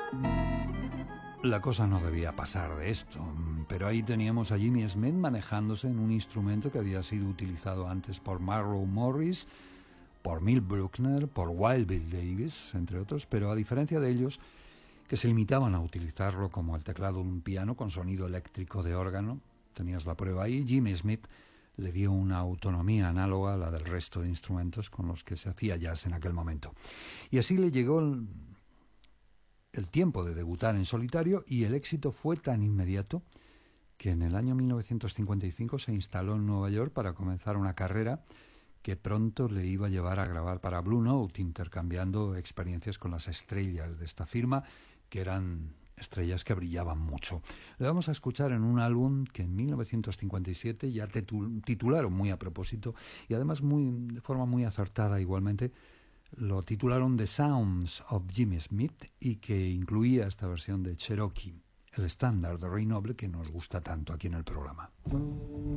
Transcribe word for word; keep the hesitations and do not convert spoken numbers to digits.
La cosa no debía pasar de esto, pero ahí teníamos a Jimmy Smith manejándose en un instrumento que había sido utilizado antes por Monroe Morris, por Milt Bruckner, por Wild Bill Davis, entre otros, pero a diferencia de ellos, que se limitaban a utilizarlo como el teclado de un piano con sonido eléctrico de órgano, tenías la prueba ahí, Jimmy Smith le dio una autonomía análoga a la del resto de instrumentos con los que se hacía jazz en aquel momento. Y así le llegó el, el tiempo de debutar en solitario, y el éxito fue tan inmediato que en el año mil novecientos cincuenta y cinco se instaló en Nueva York para comenzar una carrera que pronto le iba a llevar a grabar para Blue Note, intercambiando experiencias con las estrellas de esta firma, que eran estrellas que brillaban mucho. Le vamos a escuchar en un álbum que en mil novecientos cincuenta y siete ya titularon muy a propósito, y además muy, de forma muy acertada igualmente, lo titularon The Sounds of Jimmy Smith, y que incluía esta versión de Cherokee, el estándar de Ray Noble que nos gusta tanto aquí en el programa.